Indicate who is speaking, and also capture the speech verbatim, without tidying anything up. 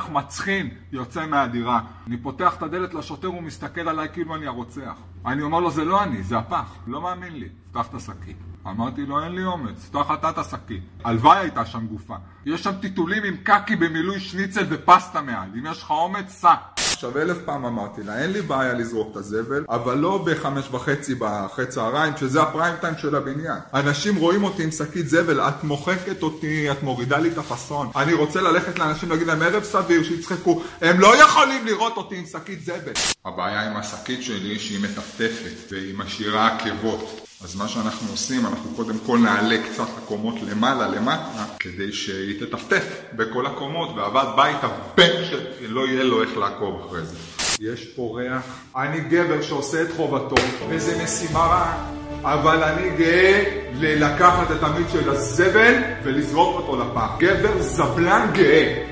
Speaker 1: רוצח מצחין יוצא מהדירה. אני פותח את הדלת לשוטר, הוא מסתכל עליי כאילו אני הרוצח. אני אומר לו, זה לא אני, זה הפח. לא מאמין לי. פתח את השקית. אמרתי לו, אין לי אומץ, פתח אתה את השקית. הלוואי הייתה שם גופה. יש שם טיטולים עם קקי במילוי שניצל ופסטה מעל. אם יש לך אומץ, סע. עכשיו אלף פעם אמרתי לה, אין לי בעיה לזרוק את הזבל, אבל לא בחמש וחצי בחצי צהריים, שזה הפריים טיים של הבניין. אנשים רואים אותי עם שקית זבל, את מוחקת אותי, את מורידה לי את הפסון. אני רוצה ללכת לאנשים להגיד להם ערב סביר, שיצחקו, הם לא יכולים לראות אותי עם שקית זבל. הבעיה עם השקית שלי שהיא מטפטפת והיא משאירה עקבות. אז מה שאנחנו עושים, אנחנו קודם כל נעלה קצת הקומות למעלה, למטה, כדי שהיא תטפטף בכל הקומות, ועבד בית הבן שלא יהיה לו איך לעקוב אחרי זה. יש פה ריח. אני גבר שעושה את חובתו, וזה משימה רעה, אבל אני גאה לקחת את המיץ של הזבל ולזרוק אותו לפח. גבר זבלן גאה.